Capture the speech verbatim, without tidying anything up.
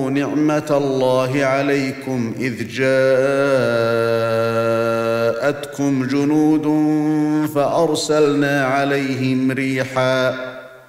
واذكروا نعمة الله عليكم إذ جاءتكم جنود فأرسلنا عليهم ريحاً